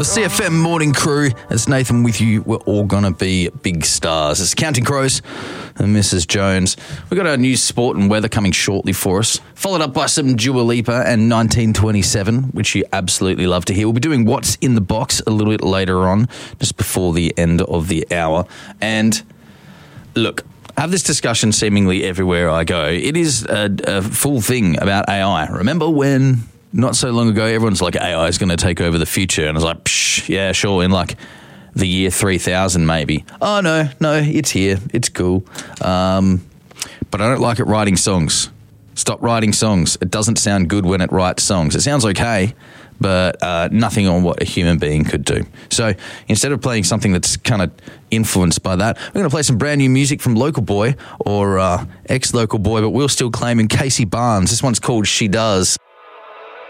The CFM morning crew, it's Nathan with you. We're all going to be big stars. It's Counting Crows and Mrs. Jones. We've got our new sport and weather coming shortly for us, followed up by some Dua Lipa and 1927, which you absolutely love to hear. We'll be doing What's in the Box a little bit later on, just before the end of the hour. And look, I have this discussion seemingly everywhere I go. It is a full thing about AI. Remember when... not so long ago, everyone's like, AI is going to take over the future. And I was like, psh, yeah, sure, in like the year 3000 maybe. Oh, no, it's here. It's cool. But I don't like it writing songs. Stop writing songs. It doesn't sound good when it writes songs. It sounds okay, but nothing on what a human being could do. So instead of playing something that's kind of influenced by that, we're going to play some brand new music from Local Boy or ex-Local Boy, but we're still claiming Casey Barnes. This one's called She Does.